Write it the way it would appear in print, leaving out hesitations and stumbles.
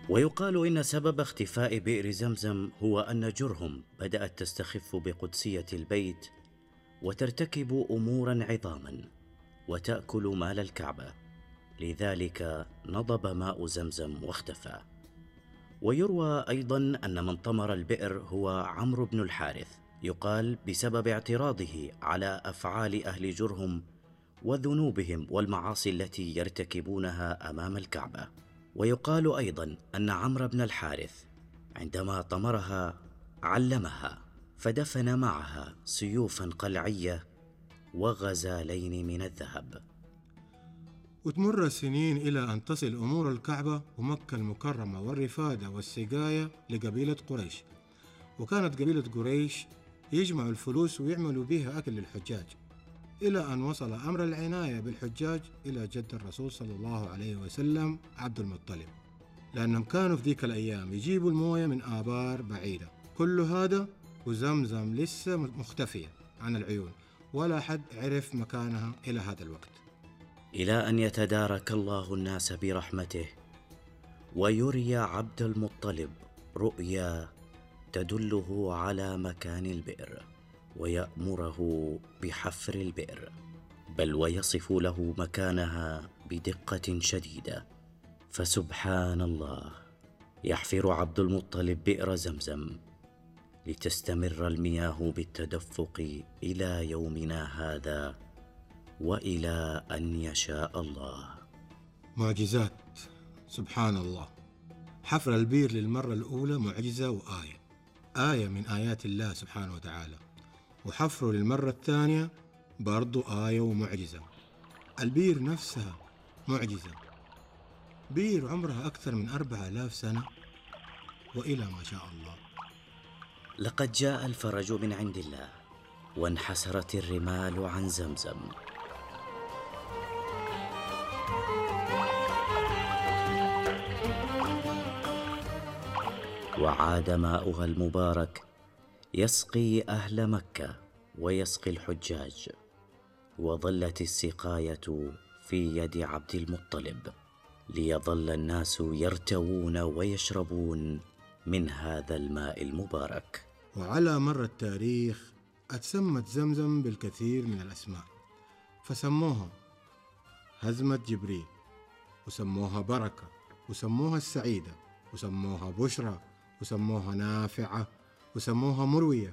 ويقال إن سبب اختفاء بئر زمزم هو أن جرهم بدأت تستخف بقدسية البيت وترتكب أمورا عظاما وتأكل مال الكعبة، لذلك نضب ماء زمزم واختفى. ويروى أيضا أن من طمر البئر هو عمرو بن الحارث، يقال بسبب اعتراضه على أفعال أهل جرهم وذنوبهم والمعاصي التي يرتكبونها أمام الكعبة. ويقال أيضا أن عمرو بن الحارث عندما طمرها علمها فدفن معها سيوفا قلعية وغزالين من الذهب. وتمر السنين إلى أن تصل أمور الكعبة ومكة المكرمة والرفادة والسقاية لقبيلة قريش. وكانت قبيلة قريش يجمعوا الفلوس ويعملوا بها أكل للحجاج، إلى أن وصل أمر العناية بالحجاج إلى جد الرسول صلى الله عليه وسلم عبد المطلب، لأنهم كانوا في ذيك الأيام يجيبوا الموية من آبار بعيدة. كل هذا وزمزم لسه مختفية عن العيون، ولا حد عرف مكانها إلى هذا الوقت، إلى أن يتدارك الله الناس برحمته ويري عبد المطلب رؤيا تدله على مكان البئر ويأمره بحفر البئر، بل ويصف له مكانها بدقة شديدة. فسبحان الله، يحفر عبد المطلب بئر زمزم لتستمر المياه بالتدفق إلى يومنا هذا وإلى أن يشاء الله. معجزات. سبحان الله، حفر البير للمرة الأولى معجزة وآية، آية من آيات الله سبحانه وتعالى، وحفره للمرة الثانية برضو آية ومعجزة. البير نفسها معجزة، بير عمرها أكثر من 4000 سنة وإلى ما شاء الله. لقد جاء الفرج من عند الله وانحسرت الرمال عن زمزم. وعاد ماؤها المبارك يسقي أهل مكة ويسقي الحجاج، وظلت السقاية في يد عبد المطلب ليظل الناس يرتوون ويشربون من هذا الماء المبارك. وعلى مر التاريخ اتسمت زمزم بالكثير من الأسماء، فسموها هزمة جبريل، وسموها بركة، وسموها السعيدة، وسموها بشرى، وسموها نافعة، وسموها مروية،